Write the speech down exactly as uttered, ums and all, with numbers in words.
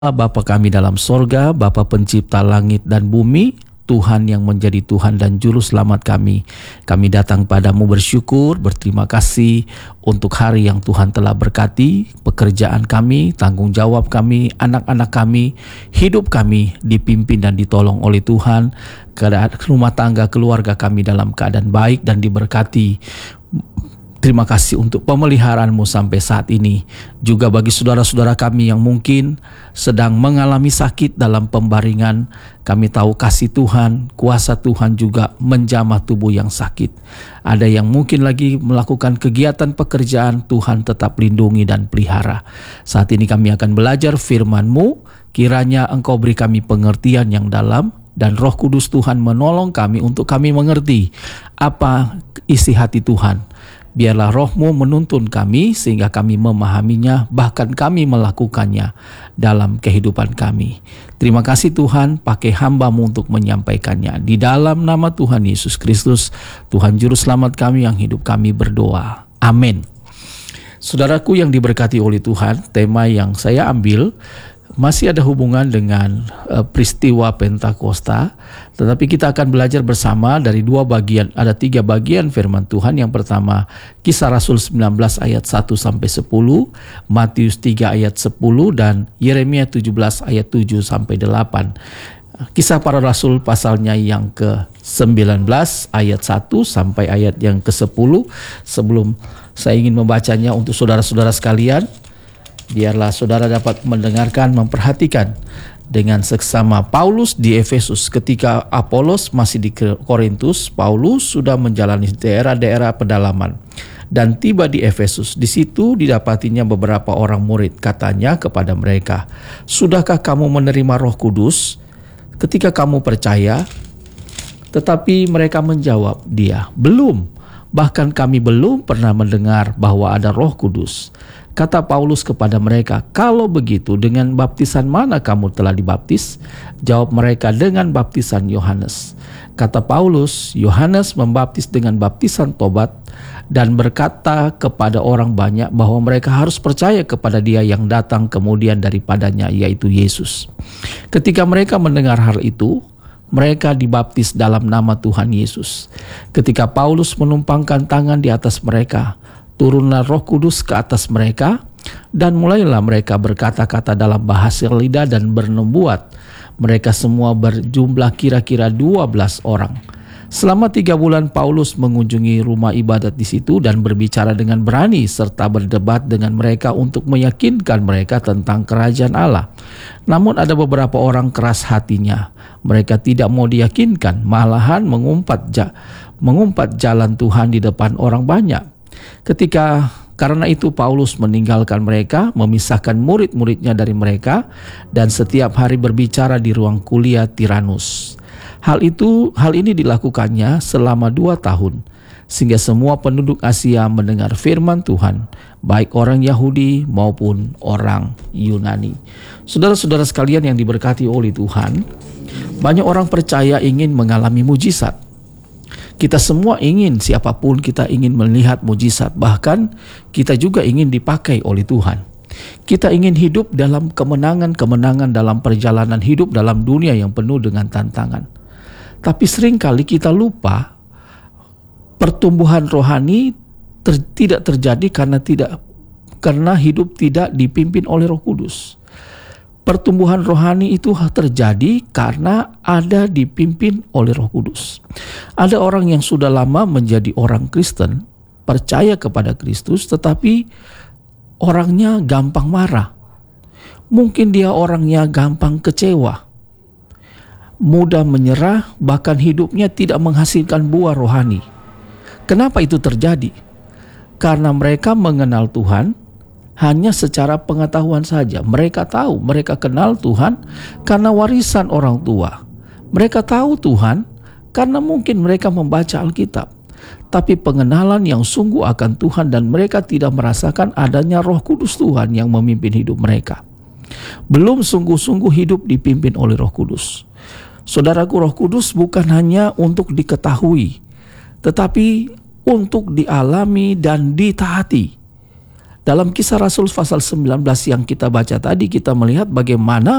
Bapa kami dalam sorga, Bapa pencipta langit dan bumi, Tuhan yang menjadi Tuhan dan Juru Selamat kami. Kami datang padamu bersyukur, berterima kasih untuk hari yang Tuhan telah berkati, pekerjaan kami, tanggung jawab kami, anak-anak kami, hidup kami dipimpin dan ditolong oleh Tuhan. Keadaan rumah tangga keluarga kami dalam keadaan baik dan diberkati. Terima kasih untuk pemeliharaanmu sampai saat ini. Juga bagi saudara-saudara kami yang mungkin sedang mengalami sakit dalam pembaringan, kami tahu kasih Tuhan, kuasa Tuhan juga menjamah tubuh yang sakit. Ada yang mungkin lagi melakukan kegiatan pekerjaan, Tuhan tetap lindungi dan pelihara. Saat ini kami akan belajar firman-Mu, kiranya Engkau beri kami pengertian yang dalam, dan Roh Kudus Tuhan menolong kami untuk kami mengerti apa isi hati Tuhan. Biarlah Roh-Mu menuntun kami sehingga kami memahaminya, bahkan kami melakukannya dalam kehidupan kami. Terima kasih Tuhan, pakai hamba-Mu untuk menyampaikannya. Di dalam nama Tuhan Yesus Kristus, Tuhan Juru Selamat kami yang hidup kami berdoa. Amin. Saudaraku yang diberkati oleh Tuhan, tema yang saya ambil masih ada hubungan dengan uh, peristiwa Pentakosta, tetapi kita akan belajar bersama dari dua bagian, ada tiga bagian firman Tuhan. Yang pertama, Kisah Rasul sembilan belas ayat satu sampai sepuluh, Matius tiga ayat sepuluh, dan Yeremia tujuh belas ayat tujuh sampai delapan. Kisah Para Rasul pasalnya yang ke sembilan belas ayat satu sampai ayat yang ke sepuluh. Sebelum saya ingin membacanya untuk saudara-saudara sekalian, biarlah saudara dapat mendengarkan, memperhatikan dengan seksama. Paulus di Efesus. Ketika Apolos masih di Korintus, Paulus sudah menjalani daerah-daerah pedalaman dan tiba di Efesus. Di situ didapatinya beberapa orang murid. Katanya kepada mereka, "Sudahkah kamu menerima Roh Kudus ketika kamu percaya?" Tetapi mereka menjawab dia, "Belum. Bahkan kami belum pernah mendengar bahwa ada Roh Kudus." Kata Paulus kepada mereka, "Kalau begitu, dengan baptisan mana kamu telah dibaptis?" Jawab mereka, "Dengan baptisan Yohanes." Kata Paulus, "Yohanes membaptis dengan baptisan tobat dan berkata kepada orang banyak bahwa mereka harus percaya kepada Dia yang datang kemudian daripadanya, yaitu Yesus." Ketika mereka mendengar hal itu, mereka dibaptis dalam nama Tuhan Yesus. Ketika Paulus menumpangkan tangan di atas mereka, turunlah Roh Kudus ke atas mereka, dan mulailah mereka berkata-kata dalam bahasa lidah dan bernubuat. Mereka semua berjumlah kira-kira dua belas orang. Selama tiga bulan Paulus mengunjungi rumah ibadat di situ dan berbicara dengan berani serta berdebat dengan mereka untuk meyakinkan mereka tentang kerajaan Allah. Namun ada beberapa orang keras hatinya. Mereka tidak mau diyakinkan, malahan mengumpat, ja, mengumpat jalan Tuhan di depan orang banyak. Ketika karena itu Paulus meninggalkan mereka, memisahkan murid-muridnya dari mereka, dan setiap hari berbicara di ruang kuliah Tiranus. Hal itu, hal ini dilakukannya selama dua tahun, sehingga semua penduduk Asia mendengar firman Tuhan, baik orang Yahudi maupun orang Yunani. Saudara-saudara sekalian yang diberkati oleh Tuhan, banyak orang percaya ingin mengalami mujizat. Kita semua ingin, siapapun kita ingin melihat mujizat, bahkan kita juga ingin dipakai oleh Tuhan. Kita ingin hidup dalam kemenangan-kemenangan dalam perjalanan hidup dalam dunia yang penuh dengan tantangan. Tapi seringkali kita lupa pertumbuhan rohani ter, tidak terjadi karena tidak karena hidup tidak dipimpin oleh Roh Kudus. Pertumbuhan rohani itu terjadi karena ada dipimpin oleh Roh Kudus. Ada orang yang sudah lama menjadi orang Kristen, percaya kepada Kristus, tetapi orangnya gampang marah. Mungkin dia orangnya gampang kecewa, mudah menyerah, bahkan hidupnya tidak menghasilkan buah rohani. Kenapa itu terjadi? Karena mereka mengenal Tuhan hanya secara pengetahuan saja. Mereka tahu, mereka kenal Tuhan karena warisan orang tua. Mereka tahu Tuhan karena mungkin mereka membaca Alkitab. Tapi pengenalan yang sungguh akan Tuhan dan mereka tidak merasakan adanya Roh Kudus Tuhan yang memimpin hidup mereka. Belum sungguh-sungguh hidup dipimpin oleh Roh Kudus. Saudaraku, Roh Kudus bukan hanya untuk diketahui, tetapi untuk dialami dan ditaati. Dalam Kisah Rasul pasal sembilan belas yang kita baca tadi, kita melihat bagaimana